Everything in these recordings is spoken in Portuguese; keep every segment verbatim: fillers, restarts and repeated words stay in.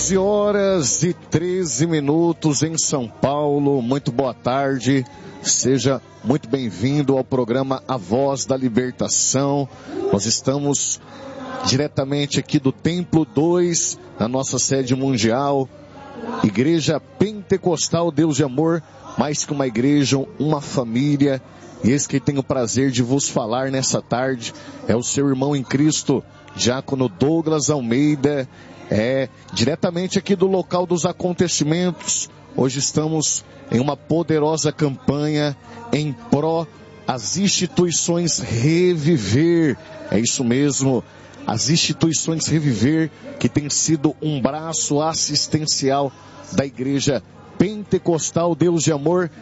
onze horas e treze minutos em São Paulo. Muito boa tarde. Seja muito bem-vindo ao programa A Voz da Libertação. Nós estamos diretamente aqui do Templo dois, na nossa sede mundial, Igreja Pentecostal Deus de Amor, mais que uma igreja, uma família. E esse que tenho o prazer de vos falar nessa tarde é o seu irmão em Cristo, Diácono Douglas Almeida, é diretamente aqui do local dos acontecimentos. Hoje estamos em uma poderosa campanha em pró às instituições Reviver. É isso mesmo, as instituições Reviver, que tem sido um braço assistencial da Igreja Pentecostal Deus de Amor,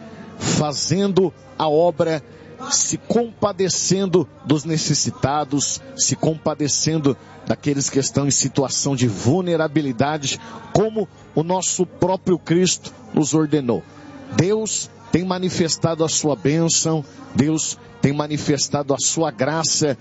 fazendo a obra, se compadecendo dos necessitados, se compadecendo daqueles que estão em situação de vulnerabilidade, como o nosso próprio Cristo nos ordenou. Deus tem manifestado a sua bênção, Deus tem manifestado a sua graça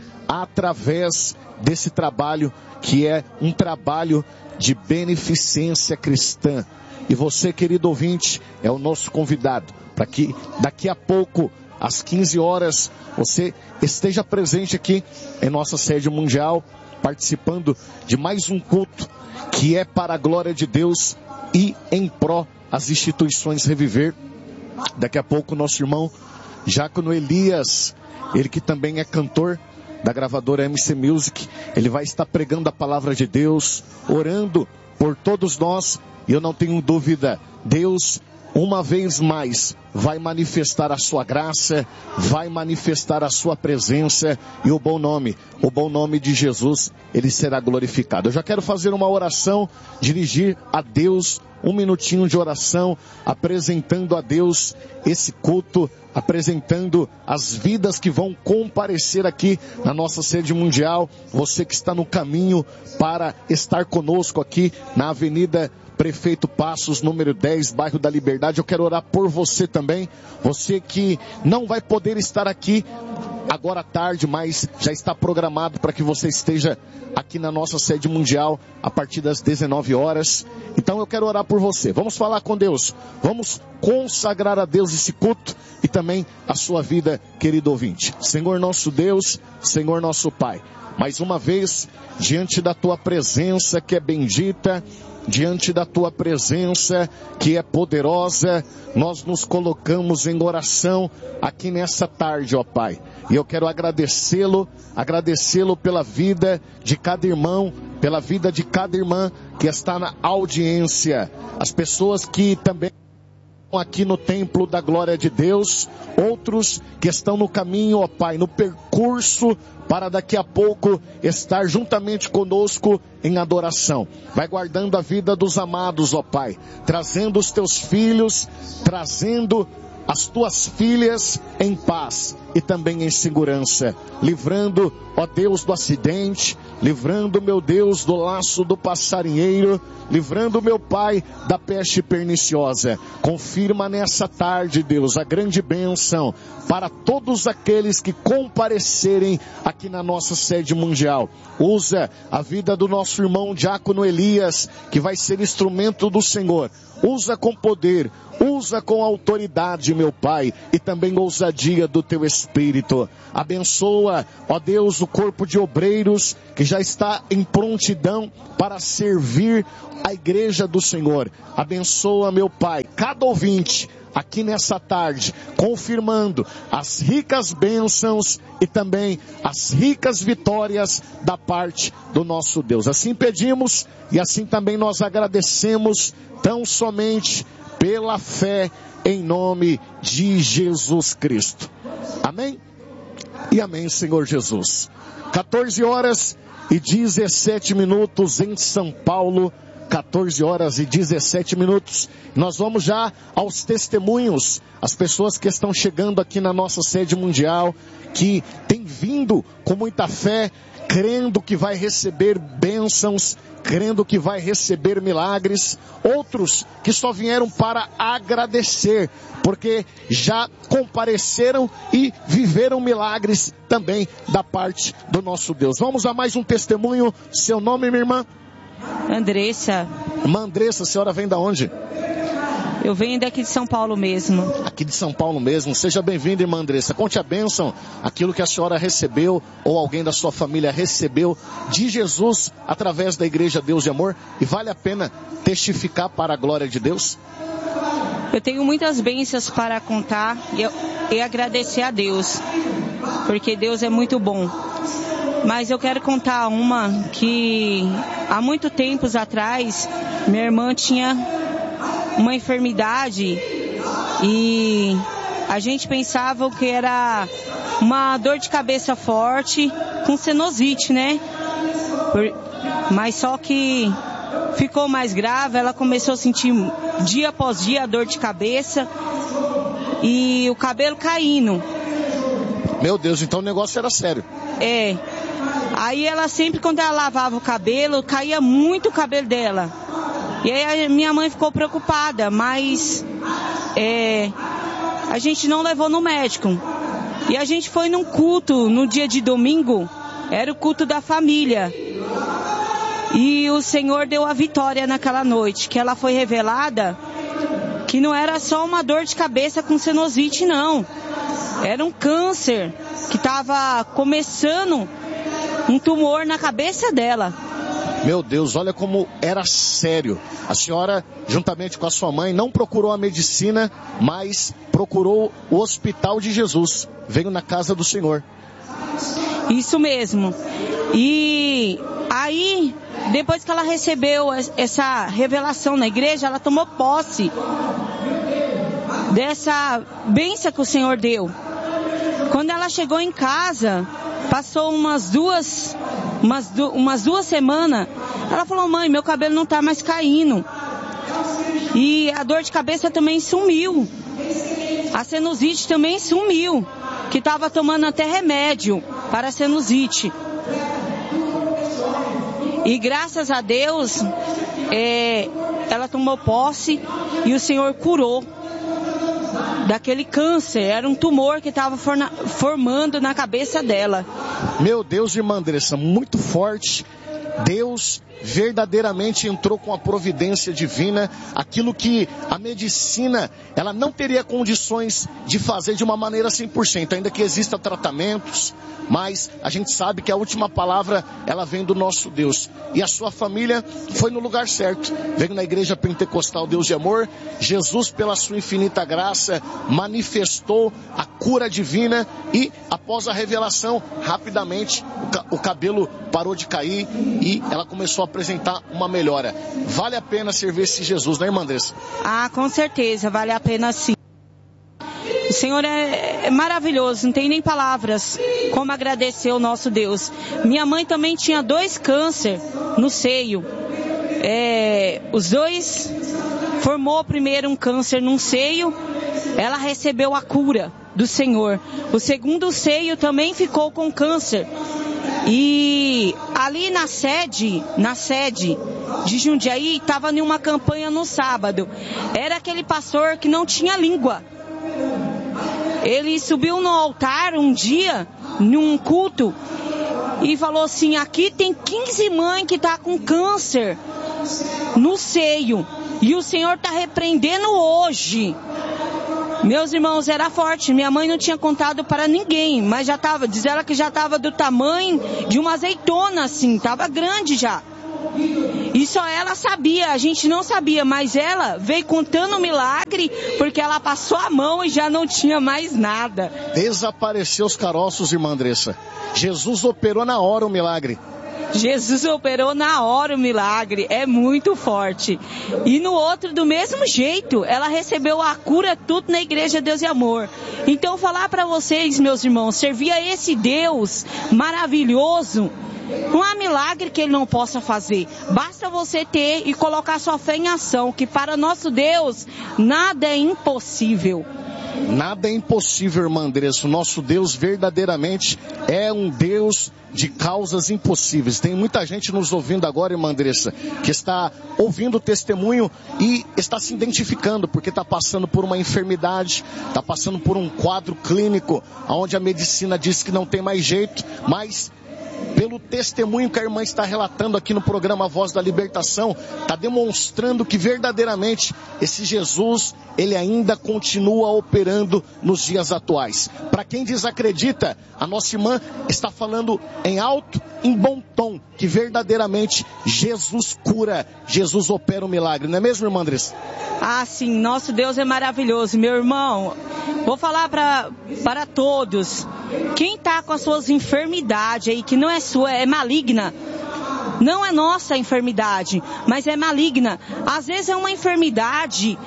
através desse trabalho, que é um trabalho de beneficência cristã. E você, querido ouvinte, é o nosso convidado, para que daqui a pouco, às quinze horas, você esteja presente aqui em nossa sede mundial, participando de mais um culto que é para a glória de Deus e em pró às instituições Reviver. Daqui a pouco, nosso irmão Diácono Elias, ele que também é cantor da gravadora M C Music, ele vai estar pregando a palavra de Deus, orando por todos nós. E eu não tenho dúvida, Deus, uma vez mais, vai manifestar a sua graça, vai manifestar a sua presença, e o bom nome, o bom nome de Jesus, ele será glorificado. Eu já quero fazer uma oração, dirigir a Deus um minutinho de oração, apresentando a Deus esse culto, apresentando as vidas que vão comparecer aqui na nossa sede mundial. Você que está no caminho para estar conosco aqui na Avenida Prefeito Passos, número dez, bairro da Liberdade. Eu quero orar por você também. Você que não vai poder estar aqui agora à tarde, mas já está programado para que você esteja aqui na nossa sede mundial a partir das dezenove horas. Então eu quero orar por você. Vamos falar com Deus. Vamos consagrar a Deus esse culto e também a sua vida, querido ouvinte. Senhor nosso Deus, Senhor nosso Pai, mais uma vez, diante da tua presença que é bendita, diante da tua presença que é poderosa, nós nos colocamos em oração aqui nessa tarde, ó Pai. E eu quero agradecê-lo, agradecê-lo pela vida de cada irmão, pela vida de cada irmã que está na audiência. As pessoas que também estão aqui no templo da glória de Deus, outros que estão no caminho, ó Pai, no percurso para daqui a pouco estar juntamente conosco em adoração. Vai guardando a vida dos amados, ó Pai, trazendo os teus filhos, trazendo as tuas filhas em paz e também em segurança, livrando, ó Deus, do acidente, livrando, meu Deus, do laço do passarinheiro, livrando, meu Pai, da peste perniciosa. Confirma nessa tarde, Deus, a grande bênção para todos aqueles que comparecerem aqui na nossa sede mundial. Usa a vida do nosso irmão Diácono Elias, que vai ser instrumento do Senhor. Usa com poder, usa com autoridade, meu Pai, e também ousadia do teu Espírito. Abençoa, ó Deus, o corpo de obreiros que já está em prontidão para servir a igreja do Senhor. Abençoa, meu Pai, cada ouvinte aqui nessa tarde, confirmando as ricas bênçãos e também as ricas vitórias da parte do nosso Deus. Assim pedimos e assim também nós agradecemos, tão somente pela fé em nome de Jesus Cristo. Amém? E amém, Senhor Jesus. quatorze horas e dezessete minutos em São Paulo. quatorze horas e dezessete minutos. Nós vamos já aos testemunhos, as pessoas que estão chegando aqui na nossa sede mundial, que têm vindo com muita fé, crendo que vai receber bênçãos, crendo que vai receber milagres. Outros que só vieram para agradecer, porque já compareceram e viveram milagres também da parte do nosso Deus. Vamos a mais um testemunho. Seu nome, minha irmã? Andressa. Irmã Andressa, a senhora vem da onde? Eu venho daqui de São Paulo mesmo. Aqui de São Paulo mesmo. Seja bem-vinda, irmã Andressa. Conte a bênção, aquilo que a senhora recebeu ou alguém da sua família recebeu de Jesus através da Igreja Deus de Amor. E vale a pena testificar para a glória de Deus? Eu tenho muitas bênçãos para contar e, eu, e agradecer a Deus, porque Deus é muito bom. Mas eu quero contar uma que há muito tempos atrás minha irmã tinha uma enfermidade e a gente pensava que era uma dor de cabeça forte com sinusite, né? Por, mas só que ficou mais grave, ela começou a sentir dia após dia a dor de cabeça e o cabelo caindo. Meu Deus, então o negócio era sério. É. Aí ela sempre, quando ela lavava o cabelo, caía muito o cabelo dela. E aí a minha mãe ficou preocupada, mas é, a gente não levou no médico. E a gente foi num culto no dia de domingo, era o culto da família. E o Senhor deu a vitória naquela noite, que ela foi revelada que não era só uma dor de cabeça com sinusite, não. Era um câncer que estava começando, um tumor na cabeça dela. Meu Deus, olha como era sério. A senhora, juntamente com a sua mãe, não procurou a medicina, mas procurou o Hospital de Jesus. Veio na casa do Senhor. Isso mesmo. E aí, depois que ela recebeu essa revelação na igreja, ela tomou posse dessa bênção que o Senhor deu. Quando ela chegou em casa, passou umas duas, umas, du, umas duas semanas, ela falou: mãe, meu cabelo não tá mais caindo. E a dor de cabeça também sumiu. A sinusite também sumiu. Que estava tomando até remédio para a sinusite. E graças a Deus, é, ela tomou posse e o Senhor curou daquele câncer. Era um tumor que estava formando na cabeça dela. Meu Deus, irmã Andressa, muito forte. Deus verdadeiramente entrou com a providência divina, aquilo que a medicina, ela não teria condições de fazer de uma maneira cem por cento, ainda que existam tratamentos, mas a gente sabe que a última palavra, ela vem do nosso Deus. E a sua família foi no lugar certo, veio na Igreja Pentecostal Deus de Amor. Jesus, pela sua infinita graça, manifestou a cura divina e, após a revelação, rapidamente o, ca- o cabelo parou de cair e ela começou a apresentar uma melhora. Vale a pena servir esse Jesus, né, irmã Andressa? Ah, com certeza, vale a pena sim. O Senhor é, é maravilhoso, não tem nem palavras como agradecer o nosso Deus. Minha mãe também tinha dois câncer no seio. É, os dois formou primeiro um câncer num seio, ela recebeu a cura do Senhor. O segundo seio também ficou com câncer. E ali na sede, na sede de Jundiaí, estava em uma campanha no sábado. Era aquele pastor que não tinha língua. Ele subiu no altar um dia, num culto, e falou assim: aqui tem quinze mães que estão com câncer no seio. E o Senhor está repreendendo hoje. Meus irmãos, era forte. Minha mãe não tinha contado para ninguém, mas já estava, diz ela que já estava do tamanho de uma azeitona, assim, estava grande já. E só ela sabia, a gente não sabia, mas ela veio contando o milagre, porque ela passou a mão e já não tinha mais nada. Desapareceu os caroços, irmã Andressa. Jesus operou na hora o milagre. Jesus operou na hora o milagre, é muito forte. E no outro, do mesmo jeito, ela recebeu a cura tudo na Igreja Deus e Amor. Então, falar para vocês, meus irmãos, servir a esse Deus maravilhoso, não há milagre que Ele não possa fazer. Basta você ter e colocar sua fé em ação, que para nosso Deus, nada é impossível. Nada é impossível, irmã Andressa. O nosso Deus verdadeiramente é um Deus de causas impossíveis. Tem muita gente nos ouvindo agora, irmã Andressa, que está ouvindo o testemunho e está se identificando, porque está passando por uma enfermidade, está passando por um quadro clínico, onde a medicina diz que não tem mais jeito, mas pelo testemunho que a irmã está relatando aqui no programa Voz da Libertação, está demonstrando que verdadeiramente esse Jesus, ele ainda continua operando nos dias atuais. Para quem desacredita, a nossa irmã está falando em alto, em bom tom, que verdadeiramente Jesus cura, Jesus opera um milagre, não é mesmo, irmã Andressa? Ah, sim, nosso Deus é maravilhoso, meu irmão. Vou falar pra, para todos, quem está com as suas enfermidades aí, que não é sua, é maligna, não é nossa enfermidade, mas é maligna. Às vezes é uma enfermidade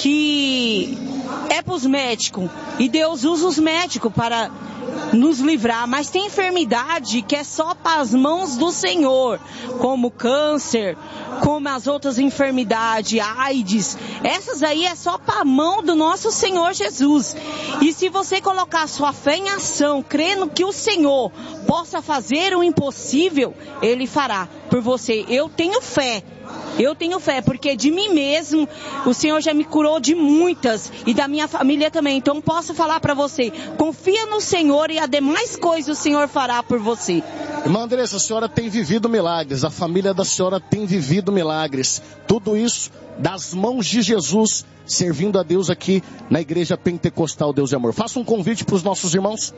que é para os médicos, e Deus usa os médicos para nos livrar, mas tem enfermidade que é só para as mãos do Senhor, como câncer, como as outras enfermidades, AIDS, essas aí é só para a mão do nosso Senhor Jesus. E se você colocar sua fé em ação, crendo que o Senhor possa fazer o impossível, Ele fará por você. Eu tenho fé. Eu tenho fé, porque de mim mesmo, o Senhor já me curou de muitas, e da minha família também. Então posso falar para você, confia no Senhor e as demais coisas o Senhor fará por você. Irmã Andressa, a senhora tem vivido milagres, a família da senhora tem vivido milagres. Tudo isso das mãos de Jesus, servindo a Deus aqui na Igreja Pentecostal Deus de Amor. Faça um convite para os nossos irmãos.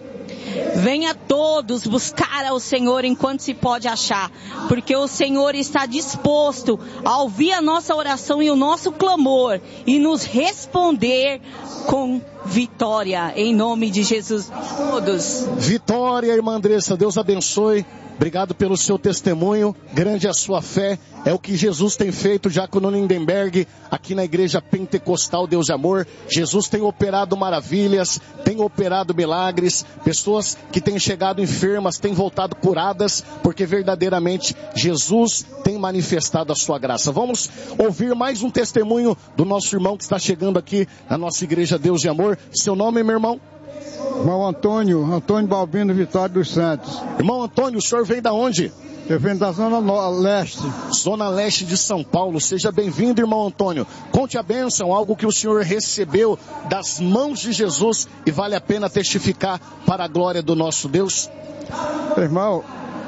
Venha todos buscar ao Senhor enquanto se pode achar, porque o Senhor está disposto a ouvir a nossa oração e o nosso clamor e nos responder com vitória, em nome de Jesus. Todos. Vitória, irmã Andressa, Deus abençoe. Obrigado pelo seu testemunho, grande a sua fé, é o que Jesus tem feito, Diácono Lindenberg, aqui na Igreja Pentecostal Deus de Amor. Jesus tem operado maravilhas, tem operado milagres, pessoas que têm chegado enfermas, têm voltado curadas, porque verdadeiramente Jesus tem manifestado a sua graça. Vamos ouvir mais um testemunho do nosso irmão que está chegando aqui na nossa Igreja Deus de Amor. Seu nome, meu irmão? Irmão Antônio, Antônio Balbino Vitória dos Santos. Irmão Antônio, o senhor vem da onde? Eu venho da Zona Leste. Zona Leste de São Paulo. Seja bem-vindo, irmão Antônio. Conte a bênção, algo que o senhor recebeu das mãos de Jesus e vale a pena testificar para a glória do nosso Deus. Irmão,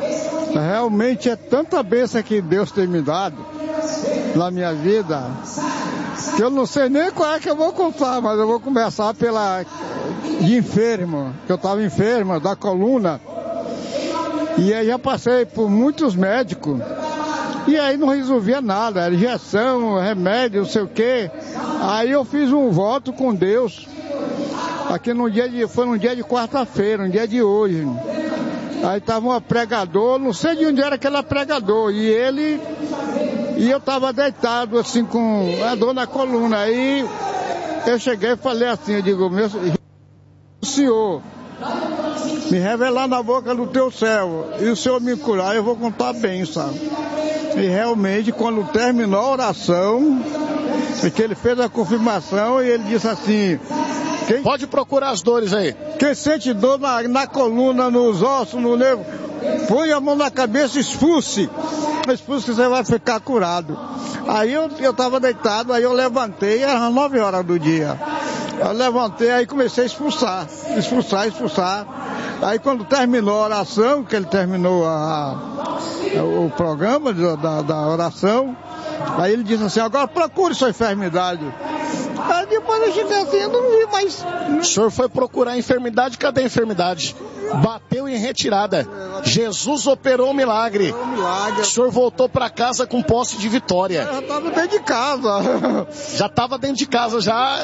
realmente é tanta bênção que Deus tem me dado na minha vida, que eu não sei nem qual é que eu vou contar, mas eu vou começar pela de enfermo, que eu estava enfermo da coluna, e aí já passei por muitos médicos, e aí não resolvia nada, era injeção, remédio, não sei o quê. Aí eu fiz um voto com Deus, aqui no dia de, foi no dia de quarta-feira, no dia de hoje. Aí estava um pregador, não sei de onde era aquele pregador, e ele, e eu estava deitado assim com a dor na coluna. Aí eu cheguei e falei assim, eu digo, meu Senhor, me revelar na boca do teu céu, e o Senhor me curar, eu vou contar a bênção. E realmente, quando terminou a oração, e que ele fez a confirmação, e ele disse assim, quem, pode procurar as dores aí. Quem sente dor na, na coluna, nos ossos, no nervo, põe a mão na cabeça e expulse. Expulse que você vai ficar curado. Aí eu estava deitado, aí eu levantei, eram nove horas do dia. Eu levantei, aí comecei a expulsar, expulsar, expulsar. Aí quando terminou a oração, que ele terminou a, a, o programa da, da oração, aí ele disse assim, agora procure sua enfermidade. Aí depois eu cheguei assim, eu não vi mais. O senhor foi procurar a enfermidade, cadê a enfermidade? Bateu em retirada. Jesus operou um milagre. O senhor voltou para casa com posse de vitória. Eu já estava dentro de casa. Já estava dentro de casa, já.